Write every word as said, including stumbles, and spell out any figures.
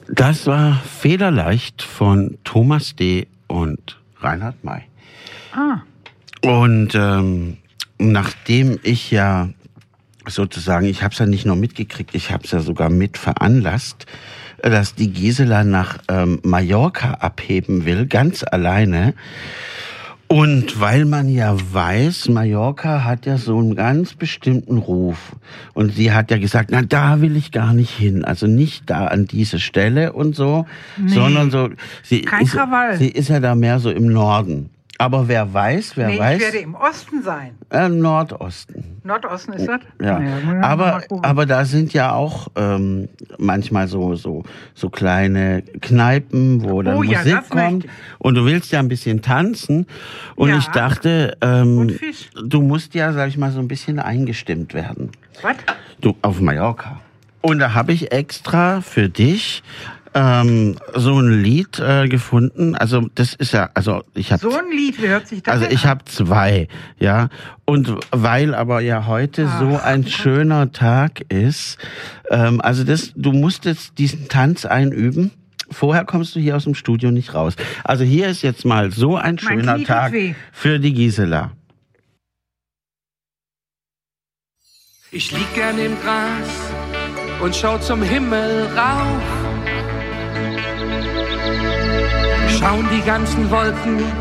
Das war Federleicht von Thomas D. und Reinhard May. Ah. Und ähm, nachdem ich ja sozusagen, ich habe es ja nicht nur mitgekriegt, ich habe es ja sogar mit veranlasst, dass die Gisela nach ähm, Mallorca abheben will, ganz alleine. Und weil man ja weiß, Mallorca hat ja so einen ganz bestimmten Ruf. Und sie hat ja gesagt, na, da will ich gar nicht hin. Also nicht da an diese Stelle und so, nee, sondern so, sie kein ist, Krawall. Sie ist ja da mehr so im Norden. Aber wer weiß, wer nee, weiß. Ich werde im Osten sein. Äh, Nordosten. Nordosten ist das? Ja. ja aber, aber da sind ja auch ähm, manchmal so, so, so kleine Kneipen, wo dann oh, Musik ja, kommt. Und du willst ja ein bisschen tanzen. Und ja. ich dachte, ähm, und Fisch. du musst ja, sag ich mal, so ein bisschen eingestimmt werden. Was? Du, auf Mallorca. Und da habe ich extra für dich ähm, so ein Lied äh, gefunden. Also das ist ja, also ich habe so ein Lied, wie hört sich das Also an? ich habe zwei, ja. Und weil aber ja heute Ach, so ein schöner Tag ist, ähm, also das, du musst jetzt diesen Tanz einüben. Vorher kommst du hier aus dem Studio nicht raus. Also hier ist jetzt mal so ein mein schöner Knie Tag tut weh. für die Gisela. Ich lieg gern im Gras und schau zum Himmel rauf. Schauen die ganzen Wolken